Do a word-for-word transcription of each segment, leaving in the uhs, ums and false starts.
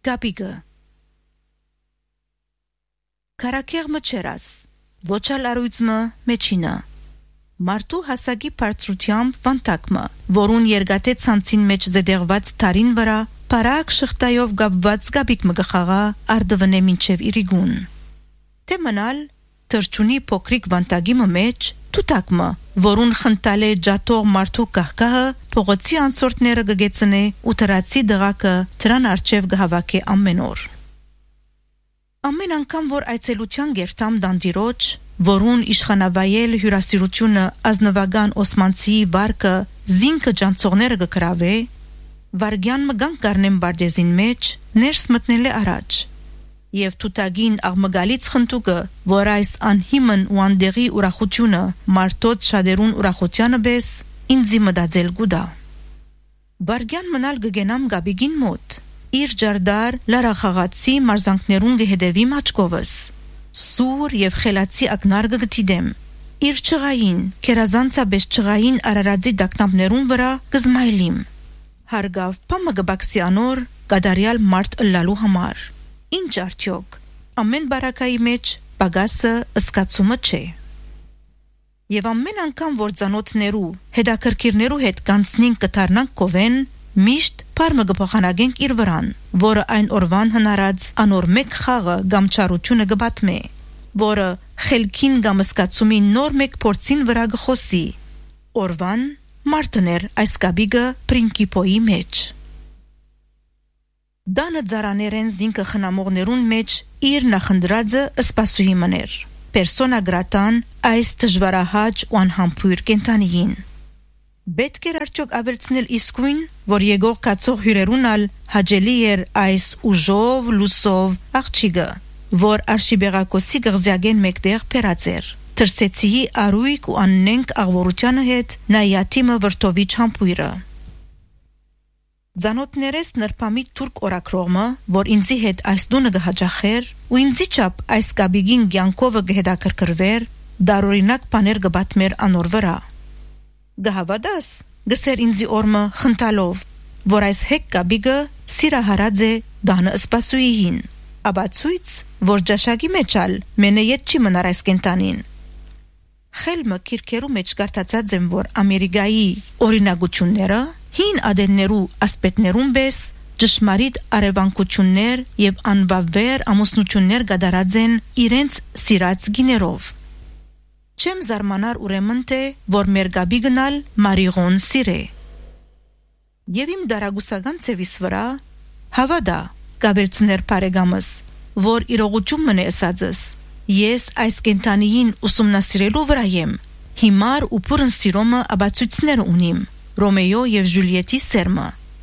Գաբիգը Կարակեղմը չերաս, ոչ ալ արույցմը մեջինը, մարդու հասակի բարձրությամբ վանտակմը, որուն երգատե ցանցին մեջ զեդեղված թարին վրա, պարակ շղտայով գաբված գաբիգ մը գխաղա արդվնե մինչև իրիգուն։ Թե մնալ թրջունի փոքրիկ վանտագի մեջ տուտակմը, որուն խնդալե ջատող մարդու կահկահը փողոցի անցորդները գգեցնե ու թրացի դղակը դրան արջև գհավաքե ամեն օր։ Ամեն անգամ որ այցելության գերտամ դանդիրոջ, որուն իշխանավայել հյուրասիրությունը ազնվական օսմանցի վարկը զինքը ջանցողները գկրավե, վարգյան մգանք գարնեմ բարդեզին մեջ ներս մտնելե առաջ, և թուտագին աղմգալից խնդուկը, որ այս անհիմն ու անդեղի ուրախությունը մարդոց շադերուն ուրախությանը բես, ինձի մդաձել գուդա։ Վարգյան մնալ գգենամ գաբիգին մոտ, իր ջարդար լարախաղացի մարզանքներուն գհեդևի մաչկովս, սուր և խելացի ակնար գգտիդեմ, իր չղային, կերազանցաբես չղային արարածի դակնամներուն վրա գզմայլիմ, հարգավ պամը գբաքսի անոր գադարյալ մարդ ըլլալու համար։ Ինչ արդյոք, ամեն բարակայի մեջ բագասը ըսկացումը չէ։ Եվ ամեն անգամ որ ծանոթներու, հետաքրքիրներու հետ կանցնին կթարնանք կովեն, միշտ պարմը գփոխանագենք իր վրան, որը այն օրվան հնարած անոր մեկ խաղը գամ չարությունը գբատմե, որը խելքին գամ ըսկացումի նոր մեկ փորձին վրա գխոսի, օրվան մարդներ այս գաբիգը պրինկիպոյի մեջ։ Դանը ձարաներեն զինքը խնամողներուն մեջ իր նախնդրածը ըսպասուհի մներ, պերսոնա գրատան այս դժվարահաճ ու անհամբույր կենտանիին։ Պետք էր արդյոք ավելցնել իսկույն, որ եկող կացող հյուրերունալ հաջելի էր այս ուժով, լուսով աղջիկը, որ արշիբեղակոսի գղզյագեն մեկտեղ պերած էր, թրսեցիի արույք ու աննենք աղվորությանը հետ նայատիմը վրտովիչ համբույրը։ Ձանոթներես նրպամիտ թուրք օրակրողմը, որ ինձի հետ այս դունը գհաջախեր ու ինձի չապ այս գաբիգին գյանքովը գհետաքրքրվեր, դարօրինակ բաներ գբատմեր անոր վրա։ Գհավադաս, գսեր ինձի օրմը խնդալով, որ այս հեկ գաբիգը սիրահարած է դանը ըսպասուհին, աբացույց, որ ջաշակի մեջ ալ մենե ետ չի մնար այս կենտանին։ Խելմը կիրքերու մեջ կարդացած եմ, որ Ամերիկայի օրինագությունները հին ադեններու ասպետներուն բես ճշմարիտ արևանկություններ և անվավեր ամուսնություններ գդարած են իրենց սիրած գիներով։ Չեմ զարմանար ուրեմն թե, որ մեր գաբի գնալ մարիղոն սիրե։ Եվ իմ դարագուսական ծևիս վրա, հավադա, գավերցներ պարեգամս, որ իրողություն մն է ասածս, ես այս կենտանիին ուսումնասիրելու վրա եմ, հիմար ու պուրն սիրոմը աբացույցներ ունիմ, Ռոմեո և Ժուլիետի սերմը։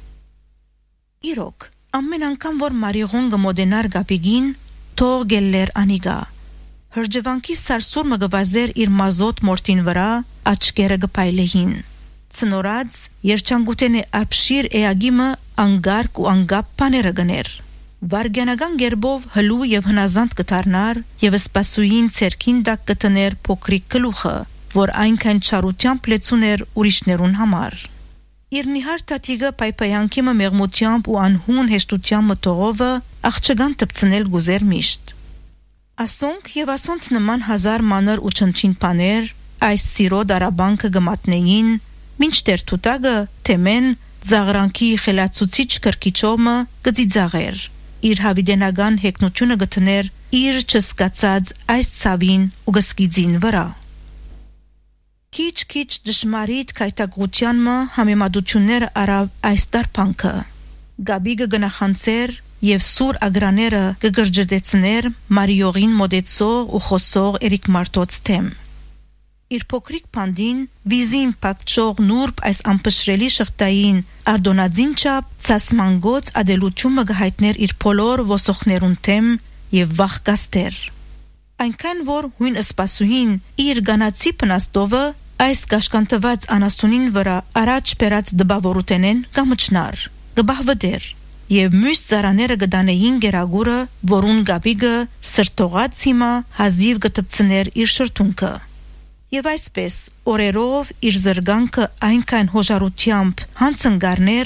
Իրոք, ամեն անգամ որ մարիղոն գմոդենար գապիգին, թող գելլեր անիգա։ Հրջվանքի սարսուր մը գվազեր իր մազոտ մորտին վրա, աչկերը գպայլեհին։ Ցնորած, երջանգութենե ապշիր էագիմը անգարկ ու անգապ պաները գներ։ Վարգյանական գերբով հլու և հնազանդ կթարնար և ըսպասուին ցերքին դակ կտներ փոքրիկ գլուխը, որ այնքան չարությամբ լեցուներ ուրիշներուն համար։ Իր նիհար տատիգը պայպայանքիմը մեղմությամբ ու անհուն հեշտությամբ մտողովը աղջգան տպցնել գուզեր միշտ։ Ասոնք և ասոնց նման հազար մանր ու չնչին պաներ այս սիրո դարաբանքը գմատնեին, մինչդեռ թուտագը թեմեն ձաղրանքի խելացուցիչ կրկիչոմը գծիձաղեր, իր հավիդենական հեքնությունը գտներ իր չսկացած այս ցավին ու գսկիձին վրա։ Քիչ-քիչ դժմարիտ կայտագությունմը համեմատությունները արավ այս դարբանքը։ Գաբիգը գնախանցեր և սուր ագրաները գգրջդեցներ մարիողին մոդեցող ու խոսող Էրիկ Մարտոց թեմ։ Իր փոքրիկ պանդին վիզին պակչող նուրբ այս անպշրելի շղթային արդոնածին չափ ցասմանգոց ադելությունը գհայտներ իր բոլոր ոսոխներուն թեմ և վախ կաստեր։ Այնքան որ հույն ըսպասուհին իր գանացի պնաստովը այս կաշկանտված անասունին վրա առաջ պերած դբավորութենեն կամչնար, գբահվդեր և մյուս ծարաները գդանեին գերագուրը, որուն գաբիգը սրտողած հիմա հազիվ գտպցներ իր շրթունքը։ Եվ այսպես օրերով իր զրգանքը այնքան հոժարությամբ հանցնգարներ,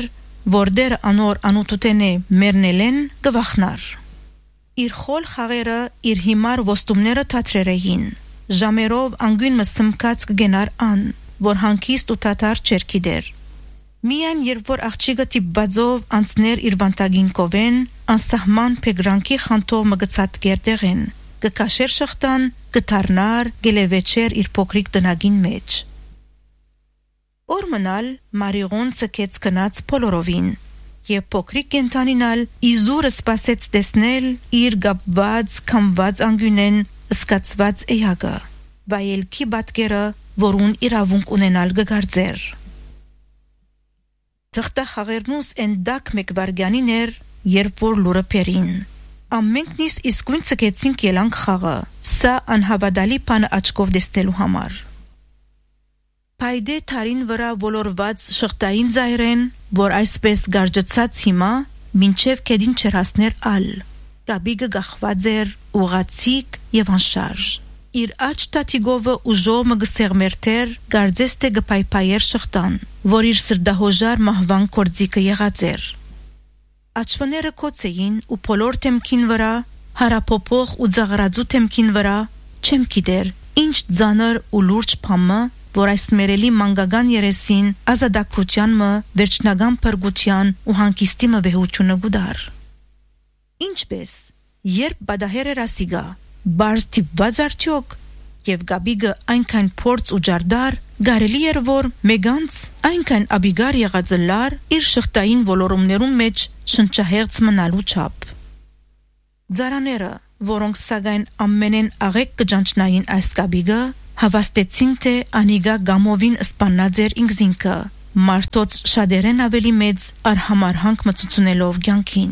որ դեր անոր անուտուտենե մերնելեն գվախնար։ Իր խոլ խաղերը իր հիմար ոստումները թատրեր էին, ժամերով անգույն մսմկած կգենար ան, որ հանգիստ ու թաթար չերքի դեր։ Միայն երբ որ աղջիկը տիպվածով անցներ իր վանտագին կովեն, անսահման փեգրանքի խանթով մգցած գերդեղեն, կկաշեր շղթան, կթարնար, գելևեչեր իր փոքրիկ տնագին մեջ։ Օր մնալ Մարիғոն ցկեց կնած փոլորովին, եւ փոքրիկ կենթանինալ իզուրը սպասեց տեսնել իր գապված, կամված անգյունեն սկացված էյագը, վայելքի բատկերը, որուն իրավունք ունենալ գգարձեր։ Թղթա խաղերնուս են դակ մեկ վարգյանին էր, երբ որ լուրը պերին։ Ամենքնիս իսկույն ցկեցինք ելանք խաղը, սա անհավատալի բանը աչքով տեսնելու համար։ Պայդե թարին վրա ոլորված շղթային ձայրեն, որ այսպես գարջծած հիմա, մինչև կեդին չեր հասներ ալ, կաբիգը գախված էր, ուղացիկ և անշարժ։ Իր աչ տատիգովը ուժով մը գսեղմերթեր, գարձեստե գպայպայեր շղթան, որ իր սրդահոժար մահվան կործիկը եղած էր։ Աչվները կոց էին ու փոլոր թեմքին վրա, հարապոպող ու ձաղրածու թեմքին վրա, չեմ գիտեր, ինչ ձանր ու լուրջ փամը, որ այս մերելի մանգական երեսին ազատագրության մը, վերջնական փրկության ու հանգիստի մը վեհությունը գուդար։ Ինչպես, երբ բադահեր էր ասիգա, բարզ տիպված արդյոք, և գաբիգը այնքան փորձ ու ջարդար, գարելի էր որ մեգանց այնքան աբիգար եղածը լար իր շղթային ոլորումներում մեջ շնչահեղձ մնալու չափ։ Ձարաները, որոնք սակայն ամենեն աղեկ կջանչնային այս գաբիգը, հավաստեցին թե անիգա գամովին սպանած էր ինքզինքը, մարդոց շատերեն ավելի մեծ արհամարհանք մծուցունելով կյանքին։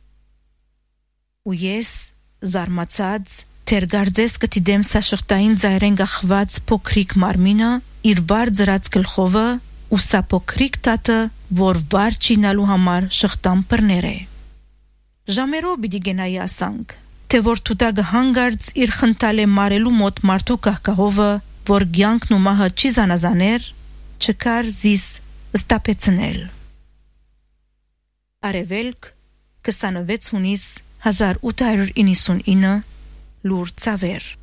Ու ես, զարմացած, թերգարձես կտիդեմ սա շղթային ձայրեն գախված փոքրիկ մարմինը, իր վար ձրած գլխովը ու սա փոքրիկ տատը, որ վար չինալու համար շղթան պրներ է։ Ժամերով բիդի գենայի ասանք, թե որ թուտագը հանգարց իր խնդալ է մարելու մոտ մարդու կահկահովը, որ գյանքն ու մահը չի զանազաներ, չկար զիս ստապեցնել։ Արևելք, քսանվեց հունիս հազար ութ հարյուր իննսունինը, լուր ծավեր։